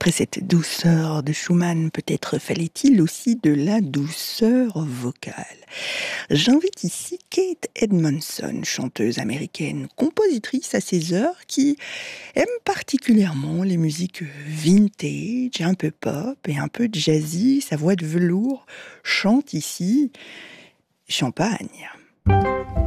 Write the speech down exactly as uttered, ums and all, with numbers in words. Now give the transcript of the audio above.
Après cette douceur de Schumann, peut-être fallait-il aussi de la douceur vocale. J'invite ici Kate Edmondson, chanteuse américaine, compositrice à ses heures, qui aime particulièrement les musiques vintage, un peu pop et un peu jazzy. Sa voix de velours chante ici Champagne.